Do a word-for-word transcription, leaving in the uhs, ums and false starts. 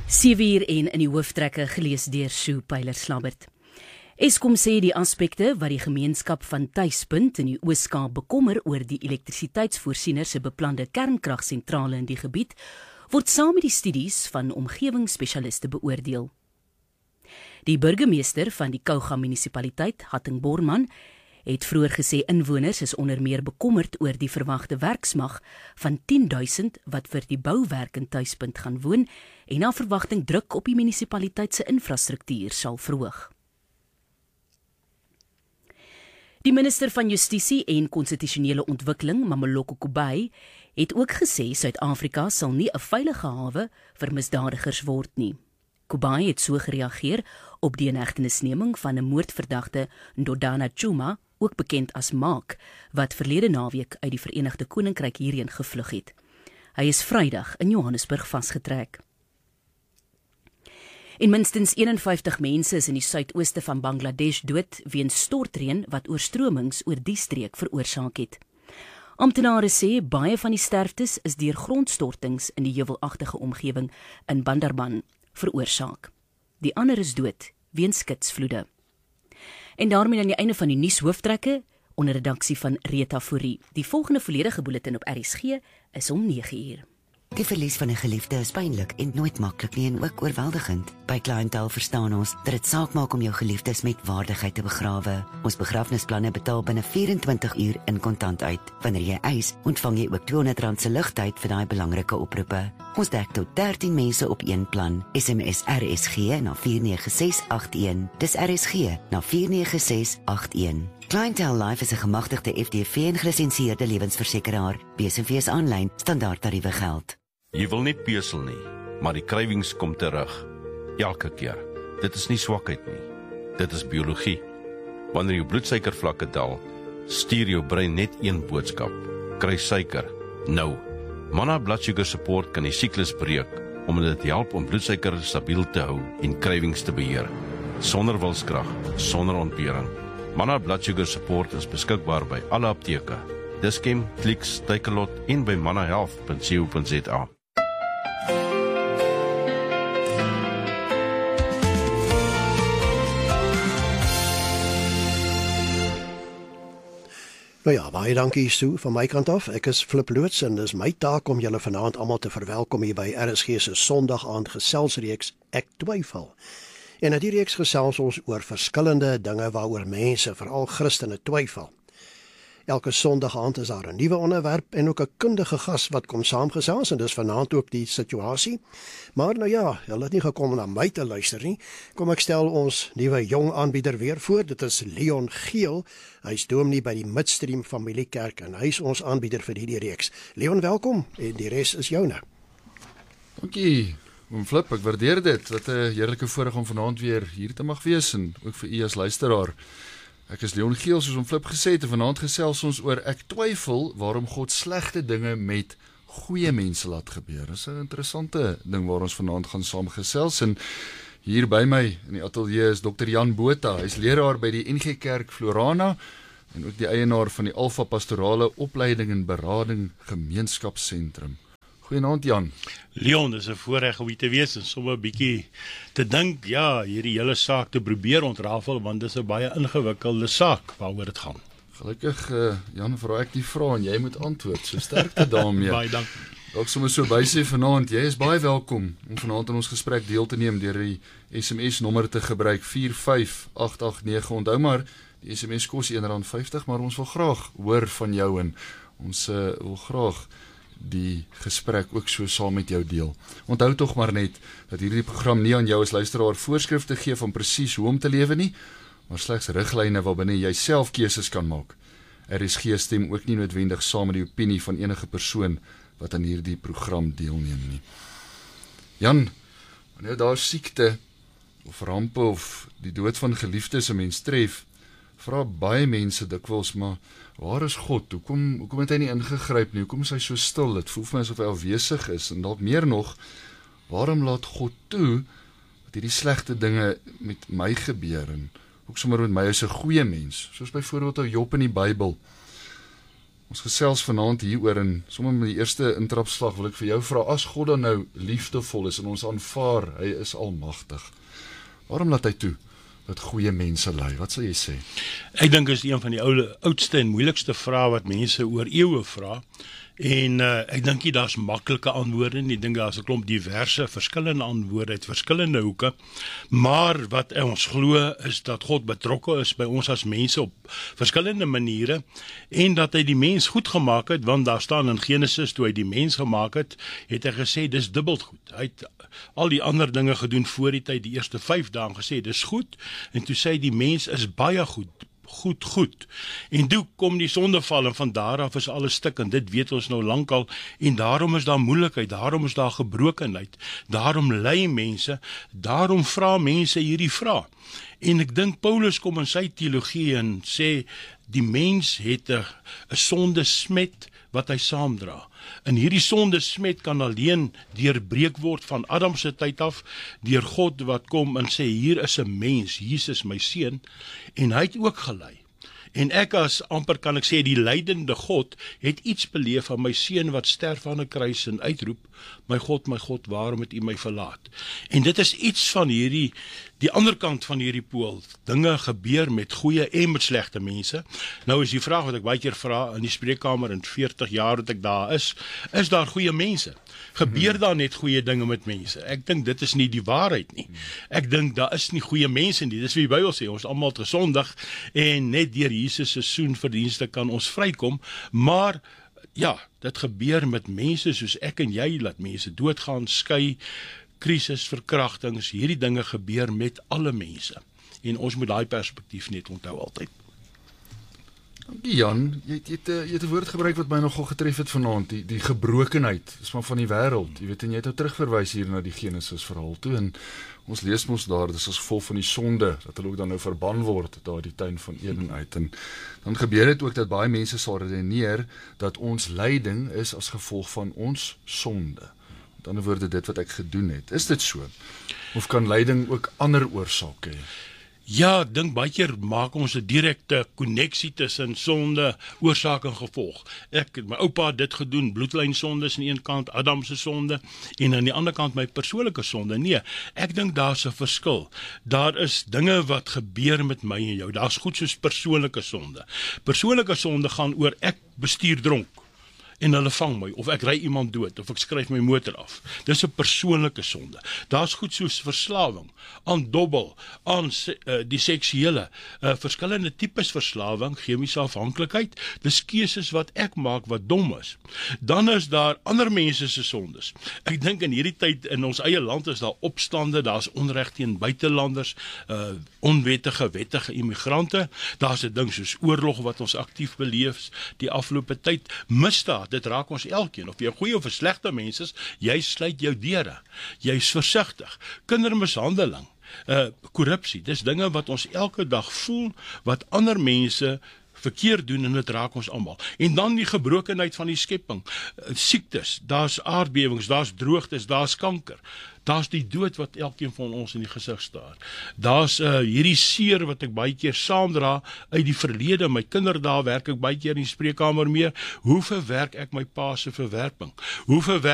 sewe uur en in die hooftrekke gelees deur Sue Pyler-Slabbert. Eskom sê die aspekte wat die gemeenskap van Tuispunt in die Oos-Kaap bekommer oor die elektrisiteitsvoorsiener se beplande kernkragsentrale in die gebied, word saam met die studies van omgewingsspesialiste beoordeel. Die burgemeester van die Kouga munisipaliteit, Hatting Borman, het vroeër gesê inwoners is onder meer bekommerd oor die verwagte werksmag van tien duisend wat vir die bouwerk in Tuispunt gaan woon en na verwagting druk op die munisipaliteit se infrastruktuur sal verhoog. Die minister van Justisie en Konstitusionele Ontwikkeling, Mameloko Kubai, het ook gesê Suid-Afrika sal nie 'n veilige hawe vir misdadigers word nie. Kubai het so gereageer op die inhegtenisneming van 'n moordverdagte Ndodana Chuma, ook bekend as Mark, wat verlede naweek uit die Verenigde Koninkryk hierheen gevlug het. Hy is Vrydag in Johannesburg vasgetrek. En minstens eenenvyftig mense is in die suidooste van Bangladesh dood weens stortreën wat oorstromings oor die streek veroorsaak het. Amptenare sê baie van die sterftes is deur grondstortings in die heuwelagtige omgewing in Bandarban veroorsaak. Die ander is dood weens skitsvloede. En daarmee aan die einde van die nuushooftrekke onder redaksie van Rita Fourie. Die volgende volledige bulletin op R S G is om nege uur. Die verlies van 'n geliefde is pynlik en nooit maklik nie en ook oorweldigend. By Clientele verstaan ons dat dit saak maak om jou geliefdes met waardigheid te begrawe. Ons begrafnisplanne betaal binne vyf-en-twintig uur in kontant uit. Wanneer jy eis, ontvang jy ook tweehonderd rand se ligtyd vir daai belangrike oproepe. Ons dek tot dertien mense op een plan. S M S R S G na vier nege ses agt een. Dis R S G na vier nege ses agt een. Clientele Life is 'n gemagtigde F D V en gelisensieerde lewensversekeraar. B S V is aanlyn, standaard tariewe geld. Jy wil nie pesel nie, maar die krywings kom terug. Elke keer. Dit is nie swakheid nie. Dit is biologie. Wanneer jou bloedsuikervlakke daal, stuur jou brein net een boodskap. Kry suiker. Nou. Mana Blood Sugar Support kan die siklus breek, omdat dit help om bloedsuiker stabiel te hou en krywings te beheer. Sonder wilskrag, sonder ontbering. Mana Blood Sugar Support is beskikbaar by alle apteke. Dis-Chem, Clicks, Takealot en by mana health punt co punt za. Nou ja, baie dankie Sue van my kant af. Ek is Flip Loots en dis my taak om julle vanaand almal te verwelkom hier by R S G se Sondag-aand geselsreeks Ek Twyfel. En in die reeks gesels ons oor verskillende dinge waaroor mense, veral Christene, twyfel. Elke Sondag-aand is daar 'n nuwe onderwerp en ook 'n kundige gas wat kom saamgesels en dis vanaand ook die situasie. Maar nou ja, hulle het nie gekom na my te luister nie. Kom ek stel ons nuwe jong aanbieder weer voor. Dit is Leon Geel. Hy's dominee by die Midstream Familiekerk en hy's ons aanbieder vir hierdie reeks. Leon, welkom en die res is joune. Dankie. Oom Flip, ek waardeer dit. Wat 'n heerlike voorreg om vanaand weer hier te mag wees en ook vir u as luisteraar. Ek is Leon Geel, soos om Flip gesê het, en vanaand gesels ons oor ek twyfel waarom God slegte dinge met goeie mense laat gebeur. Dis 'n interessante ding waar ons vanaand gaan saam gesels en hier by my in die ateljee is dokter Jan Botha. Hy's leraar by die N G Kerk Florana en ook die eienaar van die Alpha Pastorale Opleiding en Berading Gemeenskapssentrum. Goeienaand Jan. Leon, dis 'n voorreg om hier te wees en sommer 'n bietjie te dink, ja, hierdie hele saak te probeer ontrafel, want dis 'n baie ingewikkelde saak waaroor dit gaan. Gelukkig, uh, Jan, vra ek die vraag en jy moet antwoord, so sterkte daarmee. Baie dankie. Dalk sommer so by sê vanaand, jy is baie welkom om vanaand in ons gesprek deel te neem deur die S M S-nommer te gebruik, vier vyf agt agt nege. Onthou maar, die S M S kos een rand vyftig, maar ons wil graag hoor van jou en ons uh, wil graag die gesprek ook so saam met jou deel. Onthou tog maar net dat hierdie program nie aan jou as luisteraar voorskrifte gee van presies hoe om te lewe nie, maar slegs riglyne waarbinne jy self keuses kan maak. R S G stem ook nie noodwendig saam met die opinie van enige persoon wat aan hierdie program deelneem nie. Jan, wanneer daar siekte of rampe of die dood van geliefdes 'n mens tref, vra baie mense dikwels, maar waar is God? Hoekom, hoekom het hy nie ingegryp nie? Hoekom is hy so stil? Dit voel vir my asof hy afwesig is. En dalk meer nog, waarom laat God toe dat hierdie slegte dinge met my gebeur? En ook sommer met my as 'n goeie mens, soos byvoorbeeld ou Job in die Bybel. Ons gesels vanaand hieroor en sommer met die eerste intrapslag wil ek vir jou vra, as God dan nou liefdevol is en ons aanvaar, hy is almagtig, waarom laat hy toe dat goeie mense ly? Wat sal jy sê? Ek dink is een van die oude, oudste en moeilikste vrae wat mense oor eeue vra. En uh, ek dink nie daar's maklike antwoorde nie. Ek dink daar's 'n klomp diverse, verskillende antwoorde uit verskillende hoeke. Maar wat ons glo is dat God betrokke is by ons as mense op verskillende maniere en dat hy die mens goed gemaak het, want daar staan in Genesis, toe hy die mens gemaak het, het hy gesê dis dubbel goed. Hy het al die ander dinge gedoen voor die tyd, die eerste vyf dae gesê dis goed, en toe sê hy die mens is baie goed. goed, goed. En toe kom die sondeval en van daar af is alles stik en dit weet ons nou lankal en daarom is daar moeilikheid, daarom is daar gebrokenheid, daarom ly mense, daarom vra mense hierdie vraag. En ek dink Paulus kom in sy teologie en sê die mens het 'n sonde smet wat hy saamdra. En hierdie sonde smet kan alleen deurbreek word van Adam se tyd af deur God wat kom en sê hier is 'n mens, Jesus my seun, en hy het ook gelei. En ek as amper kan ek sê die lydende God het iets beleef van my seun wat sterf aan 'n kruis en uitroep, my God, my God, waarom het U my verlaat? En dit is iets van hierdie die ander kant van hierdie pool. Dinge gebeur met goeie en met slegte mense. Nou is die vraag wat ek baie keer vra in die spreekkamer in veertig jaar wat ek daar is, is daar goeie mense? Gebeur daar net goeie dinge met mense? Ek dink dit is nie die waarheid nie. Ek dink daar is nie goeie mense nie. Dis wie die Bybel sê, ons almal het gesondig en net deur Jesus se soenverdienste kan ons vrykom, maar ja, dit gebeur met mense soos ek en jy, laat mense doodgaan, skei, krisis, verkrachtings, hierdie dinge gebeur met alle mense. En ons moet daai perspektief net onthou altyd. Dankie Jan, jy het, jy het, jy het 'n woord gebruik wat my nogal getref het vanaand, die, die gebrokenheid, is maar van die wêreld, jy weet, en jy het nou terugverwys hier na die Genesis verhaal toe, en ons lees mos daar, dis as gevolg van die sonde, dat hulle ook dan nou verban word, daar die tuin van Eden uit, en dan gebeur dit ook dat baie mense sal redeneer, dat ons lyding is as gevolg van ons sonde. Met ander woorde, dit wat ek gedoen het. Is dit so? Of kan lyding ook ander oorsake hê? Ja, ek dink baie keer maak ons 'n direkte koneksie tussen sonde, oorsaak en gevolg. Ek, my oupa het dit gedoen, bloedlynsondes aan die een kant, Adam se sonde, en aan die ander kant my persoonlike sonde. Nee, ek dink daar's 'n verskil. Daar is dinge wat gebeur met my en jou. Daar's goed soos persoonlike sonde. Persoonlike sonde gaan oor ek bestuur dronk en hulle vang my, of ek ry iemand dood, of ek skryf my motor af. Dis 'n persoonlike sonde. Daar's goed soos verslawing, aan dobbel, aan uh, die seksuele, uh, verskillende tipes verslawing, chemiese afhanklikheid, dis keuses wat ek maak wat dom is. Dan is daar ander mense se sondes. Ek dink in hierdie tyd in ons eie land is daar opstande, daar's onreg teen buitelanders, uh, onwettige, wettige immigrante, daar's 'n ding soos oorlog wat ons aktief beleef die afgelope tyd, misdaad. Dit raak ons elkeen, of jy goeie of slegte mens is, jy sluit jou deure, jy is versigtig, kindermishandeling, uh, korrupsie, dis dinge wat ons elke dag voel, wat ander mense verkeerd doen en dit raak ons almal. En dan die gebrokenheid van die skepping, uh, siektes, daar's aardbewings, daar's droogtes, daar's kanker, daar's die dood wat elkeen van ons in die gesig staar. Daar's uh, hierdie seer wat ek baie keer saamdra uit die verlede. My kinderdae werk ek baie keer in die spreekkamer mee. Hoe verwerk ek my pa se verwerping? Hoe verwerk